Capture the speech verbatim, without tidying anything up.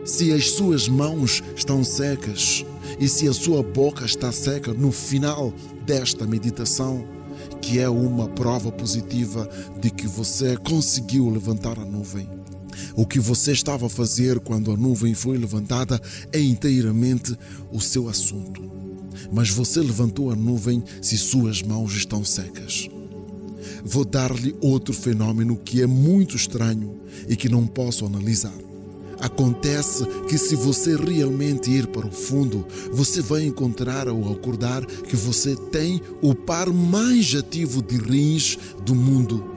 Se as suas mãos estão secas e se a sua boca está seca no final desta meditação, que é uma prova positiva de que você conseguiu levantar a nuvem. O que você estava a fazer quando a nuvem foi levantada é inteiramente o seu assunto. Mas você levantou a nuvem se suas mãos estão secas. Vou dar-lhe outro fenômeno que é muito estranho e que não posso analisar. Acontece que se você realmente ir para o fundo, você vai encontrar ao acordar que você tem o par mais ativo de rins do mundo.